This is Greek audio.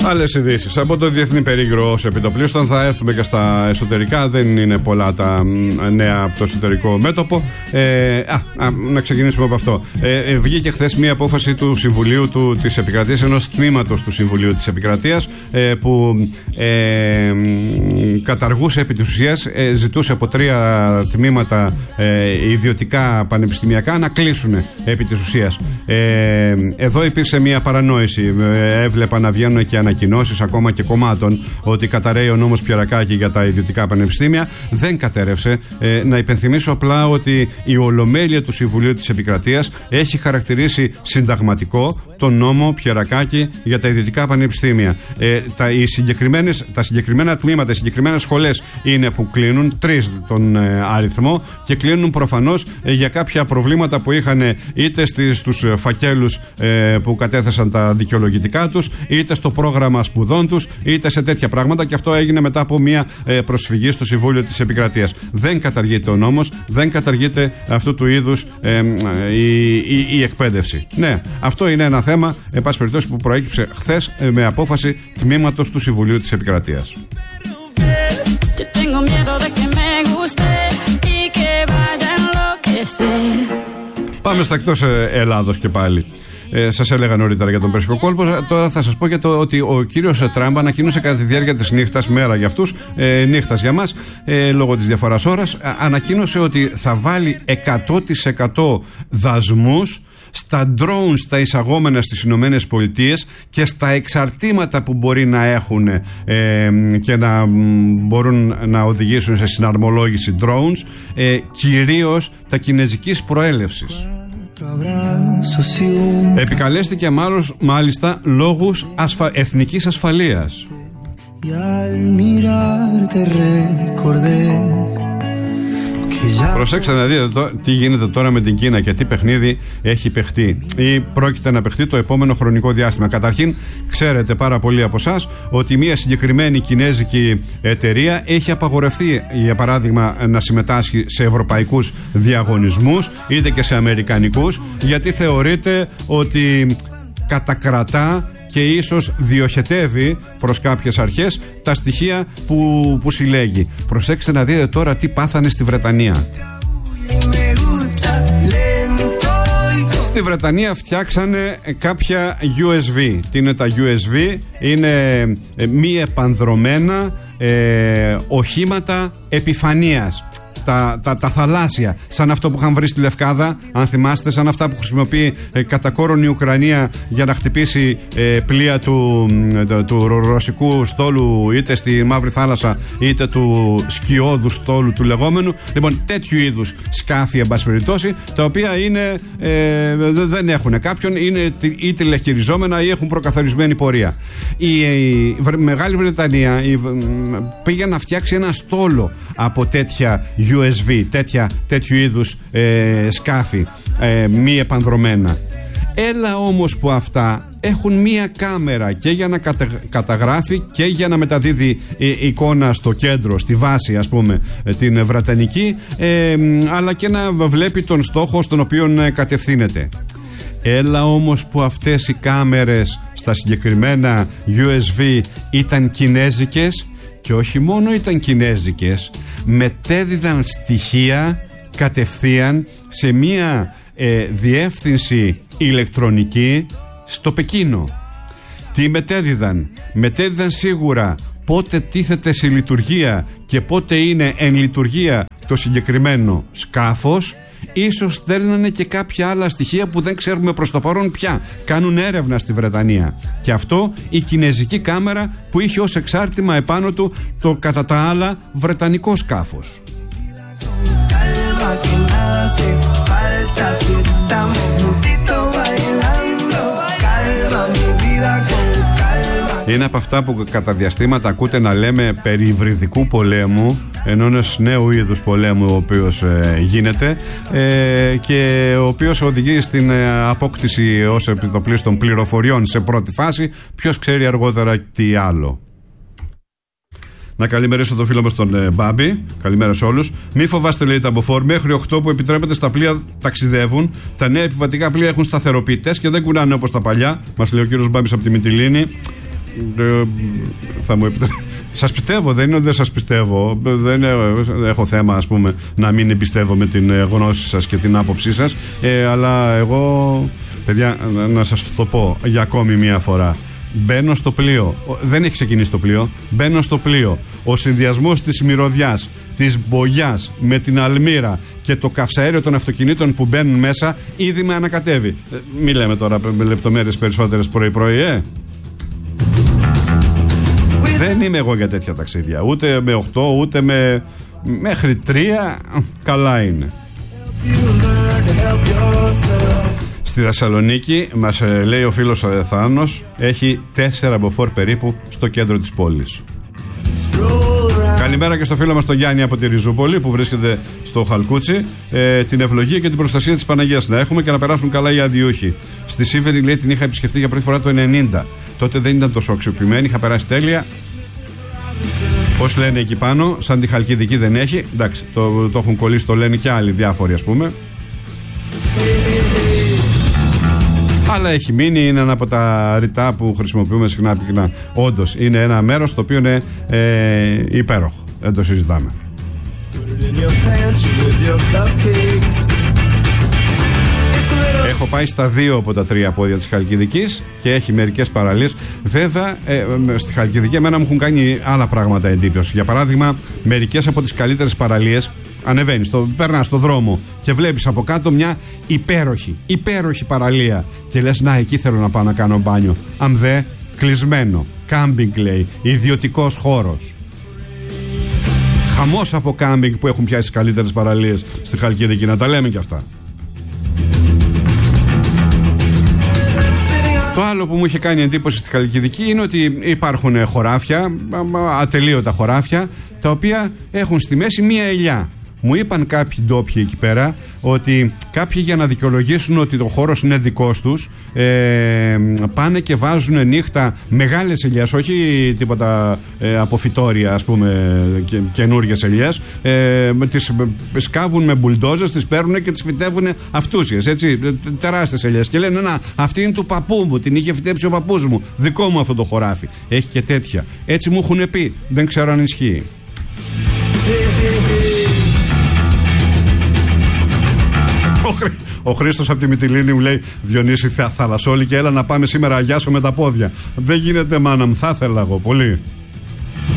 Άλλες ειδήσεις από το διεθνή περίγυρο ως επιτοπλίστων. Θα έρθουμε και στα εσωτερικά. Δεν είναι πολλά τα νέα από το εσωτερικό μέτωπο. Να ξεκινήσουμε από αυτό. Βγήκε χθες μία απόφαση του Συμβουλίου της Επικρατείας, ενός τμήματος του Συμβουλίου της Επικρατείας, που καταργούσε επί της ουσίας, ζητούσε από 3 τμήματα ιδιωτικά πανεπιστημιακά να κλείσουν επί της ουσίας. Εδώ υπήρξε μία παρανόηση. Έβλεπα να βγαίνουν και ανακοινώσεις ακόμα και κομμάτων ότι καταραίει ο νόμος Πιερακάκη για τα ιδιωτικά πανεπιστήμια. Δεν κατέρευσε. Να υπενθυμίσω απλά ότι η Ολομέλεια του Συμβουλίου της Επικρατείας έχει χαρακτηρίσει συνταγματικό τον νόμο Πιερακάκη για τα ιδιωτικά πανεπιστήμια. Τα συγκεκριμένα τμήματα, οι συγκεκριμένες σχολές είναι που κλείνουν, 3 τον αριθμό, και κλείνουν προφανώς για κάποια προβλήματα που είχαν είτε στους φακέλους που κατέθεσαν τα δικαιολογητικά τους, είτε στο πρόγραμμα σπουδών τους, είτε σε τέτοια πράγματα, και αυτό έγινε μετά από μια προσφυγή στο Συμβούλιο της Επικρατείας. Δεν καταργείται ο νόμος, δεν καταργείται αυτού του είδους η εκπαίδευση. Ναι, αυτό είναι ένα θέμα, εν πάση περιπτώσει, που προέκυψε χθες με απόφαση τμήματος του Συμβουλίου της Επικρατείας. Πάμε στα εκτός Ελλάδος και πάλι. Σας έλεγα νωρίτερα για τον Περσικό κόλπο. Τώρα θα σας πω για το ότι ο κύριος Τραμπ ανακοίνωσε κατά τη διάρκεια της νύχτας, μέρα για αυτούς, νύχτας για μας, λόγω της διαφοράς ώρας, ανακοίνωσε ότι θα βάλει 100% δασμούς στα drones τα εισαγόμενα στις Ηνωμένες Πολιτείες και στα εξαρτήματα που μπορεί να έχουν και να μπορούν να οδηγήσουν σε συναρμολόγηση drones, κυρίως τα κινεζικής προέλευσης. Επικαλέστηκε μάλιστα λόγους εθνικής ασφαλείας. Προσέξτε να δείτε τι γίνεται τώρα με την Κίνα και τι παιχνίδι έχει παιχτεί ή πρόκειται να παιχτεί το επόμενο χρονικό διάστημα. Καταρχήν, ξέρετε πάρα πολλοί από εσάς ότι μια συγκεκριμένη κινέζικη εταιρεία έχει απαγορευτεί, για παράδειγμα, να συμμετάσχει σε ευρωπαϊκούς διαγωνισμούς είτε και σε αμερικανικούς, γιατί θεωρείται ότι κατακρατά και ίσως διοχετεύει προς κάποιες αρχές τα στοιχεία που συλλέγει. Προσέξτε να δείτε τώρα τι πάθανε στη Βρετανία. Στη Βρετανία φτιάξανε κάποια USB. Τι είναι τα USB? Είναι μη επανδρωμένα οχήματα επιφανείας. Τα θαλάσσια, σαν αυτό που είχαν βρει στη Λευκάδα, αν θυμάστε, σαν αυτά που χρησιμοποιεί κατά κόρον η Ουκρανία για να χτυπήσει πλοία του ρωσικού στόλου, είτε στη Μαύρη Θάλασσα είτε του σκιώδου στόλου του λεγόμενου. Λοιπόν, τέτοιου είδους σκάφη, εν πάση περιπτώσει, τα οποία δεν έχουν κάποιον, είναι ή τηλεχειριζόμενα ή έχουν προκαθορισμένη πορεία. Η Μεγάλη Βρετανία πήγε να φτιάξει ένα στόλο από τέτοια USB, τέτοιου είδους σκάφη μη επανδρομένα. Έλα όμως που αυτά έχουν μία κάμερα και για να καταγράφει και για να μεταδίδει εικόνα στο κέντρο, στη βάση, ας πούμε, την βρετανική, αλλά και να βλέπει τον στόχο στον οποίο κατευθύνεται. Έλα όμως που αυτές οι κάμερες στα συγκεκριμένα USB ήταν κινέζικες, και όχι μόνο ήταν κινέζικες, μετέδιδαν στοιχεία κατευθείαν σε μία διεύθυνση ηλεκτρονική στο Πεκίνο. Τι μετέδιδαν? Μετέδιδαν σίγουρα πότε τίθεται σε λειτουργία και πότε είναι εν λειτουργία το συγκεκριμένο σκάφος. Ίσως στέλνανε και κάποια άλλα στοιχεία που δεν ξέρουμε προς το παρόν πια. Κάνουν έρευνα στη Βρετανία. Και αυτό η κινέζικη κάμερα που είχε ως εξάρτημα επάνω του το κατά τα άλλα βρετανικό σκάφος. Είναι από αυτά που κατά διαστήματα ακούτε να λέμε περί υβριδικού πολέμου, ενός νέου είδους πολέμου ο οποίος γίνεται και ο οποίος οδηγεί στην απόκτηση ως επιτοπλίστων πληροφοριών σε πρώτη φάση. Ποιος ξέρει αργότερα τι άλλο. Να καλημερίσω τον φίλο μας τον Μπάμπη. Καλημέρα σε όλους. Μη φοβάστε, λέει, τα μποφόρ. Μέχρι 8 που επιτρέπεται στα πλοία ταξιδεύουν. Τα νέα επιβατικά πλοία έχουν σταθεροποιητές και δεν κουνάνε όπως τα παλιά. Μας λέει ο κύριος Μπάμπης από τη Μυτιλήνη. Θα μου επιτρέψετε. Σας πιστεύω, δεν είναι ότι δεν σας πιστεύω. Δεν έχω θέμα, ας πούμε, να μην εμπιστεύομαι την γνώση σας και την άποψή σας. Αλλά εγώ, παιδιά, να σας το πω για ακόμη μία φορά. Μπαίνω στο πλοίο. Δεν έχει ξεκινήσει το πλοίο. Μπαίνω στο πλοίο. Ο συνδυασμός της μυρωδιάς, της μπογιάς με την αλμύρα και το καυσαέριο των αυτοκινήτων που μπαίνουν μέσα ήδη με ανακατεύει. Μη λέμε τώρα με λεπτομέρειες περισσότερες πρωί-πρωί, Δεν είμαι εγώ για τέτοια ταξίδια. Ούτε με 8, ούτε με μέχρι 3. Καλά είναι. Στη Θεσσαλονίκη, μας λέει ο φίλος ο Θάνος, έχει 4 μποφόρ περίπου στο κέντρο της πόλης. Καλημέρα και στο φίλο μας τον Γιάννη από τη Ριζούπολη που βρίσκεται στο Χαλκούτσι. Την ευλογία και την προστασία της Παναγίας να έχουμε και να περάσουν καλά οι αδειούχοι. Στη Σίβερη, λέει, την είχα επισκεφτεί για πρώτη φορά το 90. Τότε δεν ήταν τόσο αξιοποιημένη, είχα περάσει τέλεια. Πώς λένε εκεί πάνω, σαν τη Χαλκιδική δεν έχει. Εντάξει, το έχουν κολλήσει, το λένε και άλλοι διάφοροι, ας πούμε. Αλλά έχει μείνει, είναι ένα από τα ρητά που χρησιμοποιούμε συχνά πυκνά. Όντως είναι ένα μέρος το οποίο είναι υπέροχο. Δεν το συζητάμε. Έχω πάει στα 2 από τα 3 πόδια της Χαλκιδικής και έχει μερικές παραλίες. Βέβαια, στη Χαλκιδική εμένα μου έχουν κάνει άλλα πράγματα εντύπωση. Για παράδειγμα, μερικές από τις καλύτερες παραλίες, ανεβαίνεις, περνάς στο δρόμο και βλέπεις από κάτω μια υπέροχη παραλία. Και λες, να, εκεί θέλω να πάω να κάνω μπάνιο. Αν δε, κλεισμένο. Κάμπινγκ, λέει, ιδιωτικός χώρος. Χαμός από κάμπινγκ που έχουν πιάσει τις καλύτερες παραλίες στη Χαλκιδική. Να τα λέμε κι αυτά. Το άλλο που μου είχε κάνει εντύπωση στη Χαλκιδική είναι ότι υπάρχουν χωράφια, ατελείωτα χωράφια, τα οποία έχουν στη μέση μία ελιά. Μου είπαν κάποιοι ντόπιοι εκεί πέρα ότι κάποιοι, για να δικαιολογήσουν ότι ο χώρος είναι δικός τους, πάνε και βάζουν νύχτα μεγάλες ελιές, όχι τίποτα αποφυτόρια, ας πούμε, καινούργιες ελιές, τις σκάβουν με μπουλντόζες, τις παίρνουν και τις φυτεύουν αυτούσιες, έτσι, τεράστιες ελιές, και λένε, να, αυτή είναι του παππού μου, την είχε φυτέψει ο παππούς μου, δικό μου αυτό το χωράφι. Έχει και τέτοια. Έτσι μου έχουν πει, δεν ξέρω αν ισχύει. Ο Χρήστος από τη Μυτιλήνη μου λέει, Διονύση, θαλασσόλη, και έλα να πάμε σήμερα αγιάσω με τα πόδια. Δεν γίνεται, μάνα μου, θα ήθελα εγώ πολύ.